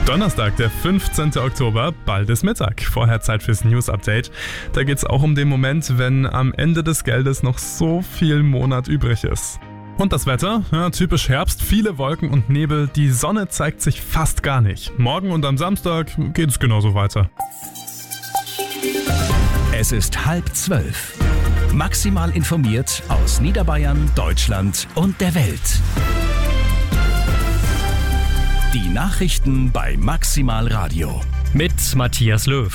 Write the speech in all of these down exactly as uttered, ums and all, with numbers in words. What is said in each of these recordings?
Donnerstag, der fünfzehnten Oktober, bald ist Mittag. Vorher Zeit fürs News-Update. Da geht es auch um den Moment, wenn am Ende des Geldes noch so viel Monat übrig ist. Und das Wetter? Ja, typisch Herbst, viele Wolken und Nebel, die Sonne zeigt sich fast gar nicht. Morgen und am Samstag geht es genauso weiter. Es ist halb zwölf. Maximal informiert aus Niederbayern, Deutschland und der Welt. Die Nachrichten bei Maximal Radio. Mit Matthias Löw.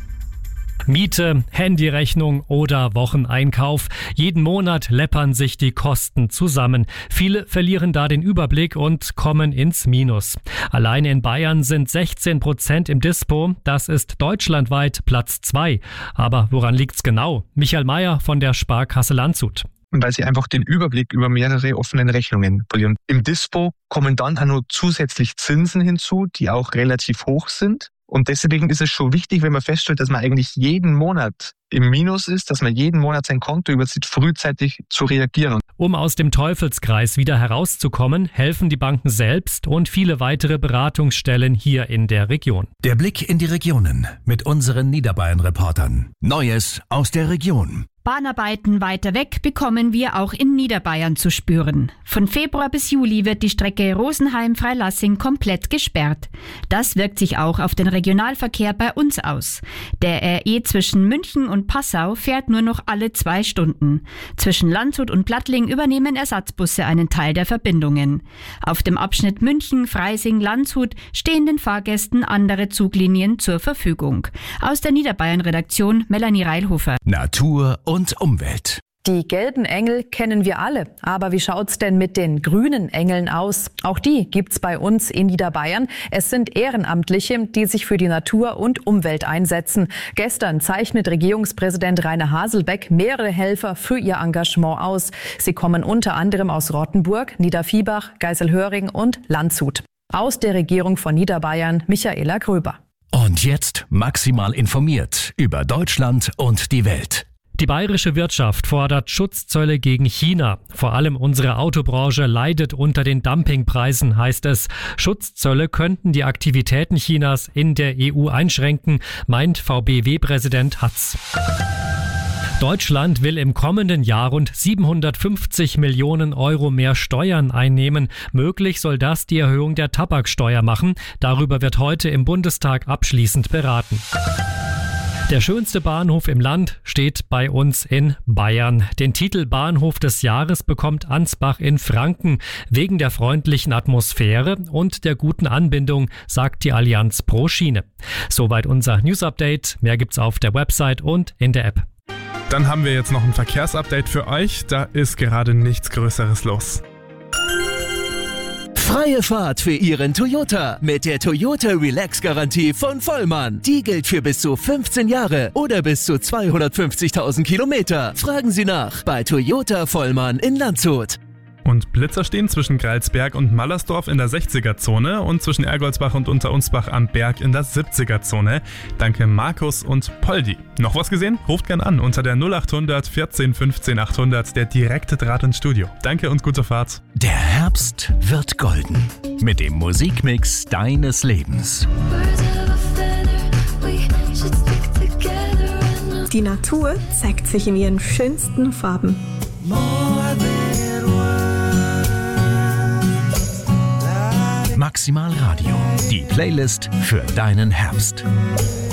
Miete, Handyrechnung oder Wocheneinkauf. Jeden Monat läppern sich die Kosten zusammen. Viele verlieren da den Überblick und kommen ins Minus. Allein in Bayern sind sechzehn Prozent im Dispo. Das ist deutschlandweit Platz zwei. Aber woran liegt's genau? Michael Mayer von der Sparkasse Landshut. Weil sie einfach den Überblick über mehrere offene Rechnungen verlieren. Im Dispo kommen dann auch noch zusätzlich Zinsen hinzu, die auch relativ hoch sind. Und deswegen ist es schon wichtig, wenn man feststellt, dass man eigentlich jeden Monat im Minus ist, dass man jeden Monat sein Konto überzieht, frühzeitig zu reagieren. Um aus dem Teufelskreis wieder herauszukommen, helfen die Banken selbst und viele weitere Beratungsstellen hier in der Region. Der Blick in die Regionen mit unseren Niederbayern-Reportern. Neues aus der Region. Bahnarbeiten weiter weg bekommen wir auch in Niederbayern zu spüren. Von Februar bis Juli wird die Strecke Rosenheim-Freilassing komplett gesperrt. Das wirkt sich auch auf den Regionalverkehr bei uns aus. Der R E zwischen München und Passau fährt nur noch alle zwei Stunden. Zwischen Landshut und Plattling übernehmen Ersatzbusse einen Teil der Verbindungen. Auf dem Abschnitt München-Freising-Landshut stehen den Fahrgästen andere Zuglinien zur Verfügung. Aus der Niederbayern-Redaktion Melanie Reilhofer. Natur und und Umwelt. Die gelben Engel kennen wir alle. Aber wie schaut's denn mit den grünen Engeln aus? Auch die gibt's bei uns in Niederbayern. Es sind Ehrenamtliche, die sich für die Natur und Umwelt einsetzen. Gestern zeichnet Regierungspräsident Rainer Haselbeck mehrere Helfer für ihr Engagement aus. Sie kommen unter anderem aus Rottenburg, Niederviehbach, Geiselhöring und Landshut. Aus der Regierung von Niederbayern, Michaela Gröber. Und jetzt maximal informiert über Deutschland und die Welt. Die bayerische Wirtschaft fordert Schutzzölle gegen China. Vor allem unsere Autobranche leidet unter den Dumpingpreisen, heißt es. Schutzzölle könnten die Aktivitäten Chinas in der E U einschränken, meint V B W-Präsident Hatz. Deutschland will im kommenden Jahr rund siebenhundertfünfzig Millionen Euro mehr Steuern einnehmen. Möglich soll das die Erhöhung der Tabaksteuer machen. Darüber wird heute im Bundestag abschließend beraten. Der schönste Bahnhof im Land steht bei uns in Bayern. Den Titel Bahnhof des Jahres bekommt Ansbach in Franken wegen der freundlichen Atmosphäre und der guten Anbindung, sagt die Allianz pro Schiene. Soweit unser News-Update. Mehr gibt's auf der Website und in der App. Dann haben wir jetzt noch ein Verkehrsupdate für euch. Da ist gerade nichts Größeres los. Freie Fahrt für Ihren Toyota mit der Toyota Relax-Garantie von Vollmann. Die gilt für bis zu fünfzehn Jahre oder bis zu zweihundertfünfzigtausend Kilometer. Fragen Sie nach bei Toyota Vollmann in Landshut. Und Blitzer stehen zwischen Greilsberg und Mallersdorf in der sechziger-Zone und zwischen Ergoldsbach und Unterunsbach am Berg in der siebziger-Zone. Danke Markus und Poldi. Noch was gesehen? Ruft gern an unter der null achthundert vierzehn fünfzehn achthundert, der direkte Draht ins Studio. Danke und gute Fahrt. Der Herbst wird golden mit dem Musikmix deines Lebens. Die Natur zeigt sich in ihren schönsten Farben. Maximal Radio, die Playlist für deinen Herbst.